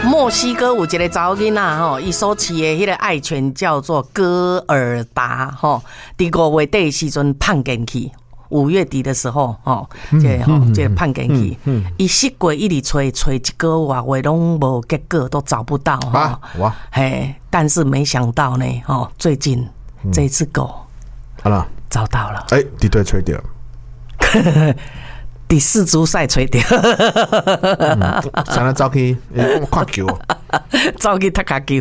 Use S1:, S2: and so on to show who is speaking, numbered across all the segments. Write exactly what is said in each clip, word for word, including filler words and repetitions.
S1: 墨西哥有一个查某囡仔吼，伊所饲的迄个爱犬叫做戈尔达吼，伫五月底的时阵胖进去。五月底的时候，吼，这吼这判进去，伊四月一直吹吹一个月，拢无结果，都找不到哈。哇，嘿，但是没想到呢，吼，最近这一只狗，好了，找到了，
S2: 哎，敌对吹掉。
S1: 第四组赛吹掉，
S2: 想来走去看球，
S1: 走去踢卡球。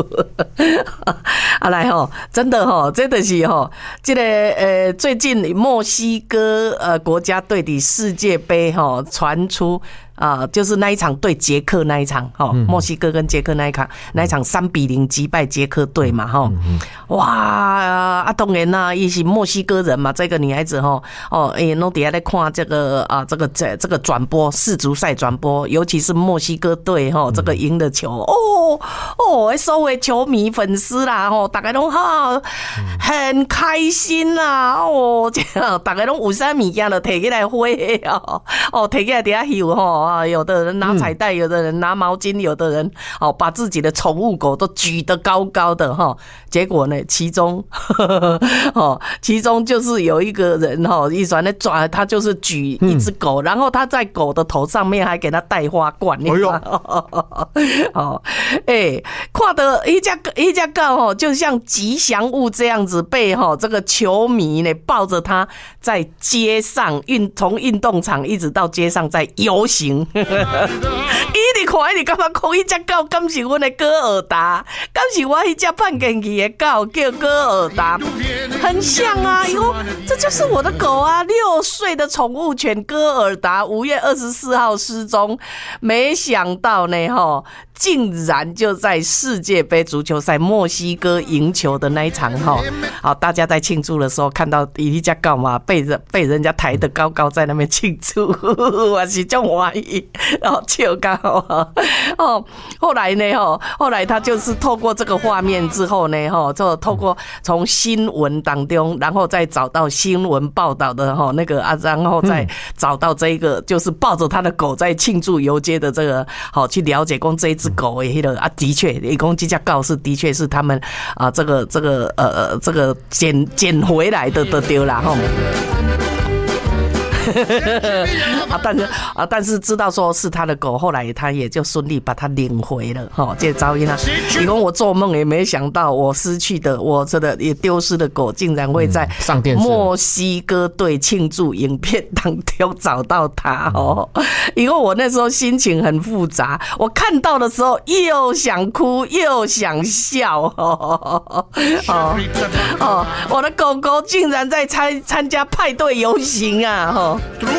S1: 啊来吼，真的吼，真的是吼，这个呃，最近墨西哥呃国家队的世界杯吼传出。啊、呃，就是那一场对捷克那一场，哈，墨西哥跟捷克那一场，那一场三比零击败捷克队嘛，哈，哇啊，当然啦，伊是墨西哥人嘛，这个女孩子哈，哦，哎，弄底下在看这个啊，这个这这个转播世足赛转播，尤其是墨西哥队哈，这个赢的球，哦哦，所有球迷粉丝啦，吼，大家都哈很开心啦，哦，这样大家都有啥物件都摕起来挥哦，哦，摕起来底下翕吼。啊，有的人拿彩带，有的人拿毛巾，有的人哦把自己的宠物狗都举得高高的哈。结果呢，其中呵呵哦，其中就是有一个人哈，一转在抓，他就是举一只狗，嗯、然后他在狗的头上面还给他戴花冠。哎呦，哦，哎，看到一只一只狗哦，就像吉祥物这样子被哈这个球迷呢抱着它在街上运，从运动场一直到街上在游行。伊直看，伊直感觉讲，迄只狗敢是阮的戈尔达，敢是我迄只判进去的狗叫戈尔达，很像啊！哟，这就是我的狗啊！六岁的宠物犬戈尔达，五月二十四号失踪，没想到呢，哈，竟然就在世界杯足球赛墨西哥赢球的那一场，哈，好，大家在庆祝的时候看到一只狗嘛，被人被人家抬得高高在那边庆祝，我是这么欢喜。然后笑到哦，后来呢，哈，后来他就是透过这个画面之后呢，哈，就透过从新闻当中，然后再找到新闻报道的哈那个啊，然后再找到这一个就是抱着他的狗在庆祝游街的这个，好去了解，讲这一只狗的那个啊，的确，一共这家告是的确是他们啊，这个这个呃这个捡捡回来的的丢啦哈。啊，但是啊，但是知道说是他的狗，后来他也就顺利把他领回了哈。这噪音啊，因为我做梦也没想到，我失去的，我这个也丢失的狗，竟然会在墨西哥队庆祝影片当中找到他哦。因为我那时候心情很复杂，我看到的时候又想哭又想笑哦哦哦，我的狗狗竟然在参参加派对游行啊哈。